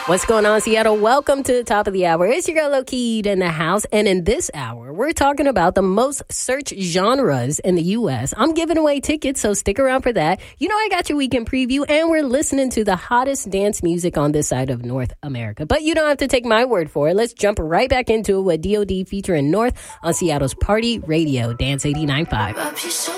What's going on, Seattle? Welcome to the top of the hour. It's your girl, Lokeed, in the house. And in this hour, we're talking about the most searched genres in the U.S. I'm giving away tickets, so stick around for that. You know, I got your weekend preview, and we're listening to the hottest dance music on this side of North America. But you don't have to take my word for it. Let's jump right back into it with DOD featuring North on Seattle's Party Radio, Dance 89.5.